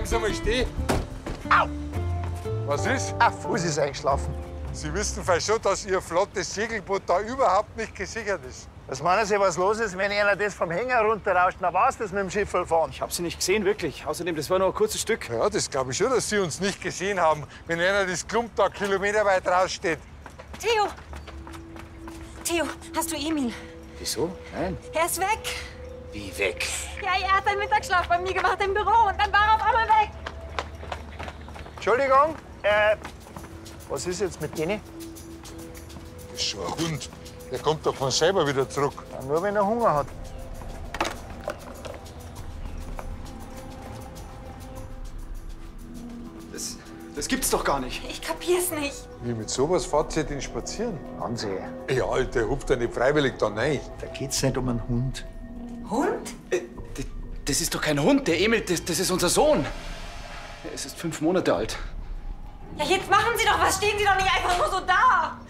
bleiben Sie mal stehen. Au! Was ist? Ein Fuß ist eingeschlafen. Sie wissen vielleicht schon, dass Ihr flottes Segelboot da überhaupt nicht gesichert ist. Was meinen Sie, was los ist, wenn einer das vom Hänger runterrauscht? Na, war's das mit dem Schiff fahren? Ich hab sie nicht gesehen, wirklich. Außerdem, das war nur ein kurzes Stück. Ja, das glaube ich schon, dass Sie uns nicht gesehen haben, wenn einer das Klump da kilometerweit raussteht. Theo! Theo, hast du Emil? Wieso? Nein. Er ist weg. Wie weg? Ja, er hat einen Mittagsschlaf bei mir gemacht im Büro und dann war er auf einmal weg. Entschuldigung, was ist jetzt mit denen? Das ist schon ein Hund. Der kommt doch von selber wieder zurück. Ja, nur wenn er Hunger hat. Das gibt's doch gar nicht. Ich kapier's nicht. Wie, mit sowas fahrt ihr denn spazieren? Hansi, Ja, der hupft ja nicht freiwillig da rein. da geht's nicht um einen Hund. Hund? Das ist doch kein Hund. Der Emil, das ist unser Sohn. Er ist 5 Monate alt. Ja, jetzt machen Sie doch was. Stehen Sie doch nicht einfach nur so da.